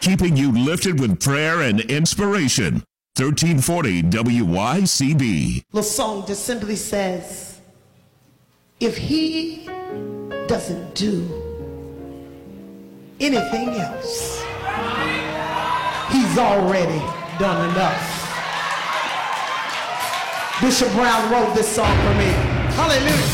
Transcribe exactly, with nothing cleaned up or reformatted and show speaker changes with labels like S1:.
S1: keeping you lifted with prayer and inspiration. thirteen forty W Y C B.
S2: The song just simply says, if he doesn't do anything else, he's already done enough. Bishop Brown wrote this song for me. Hallelujah.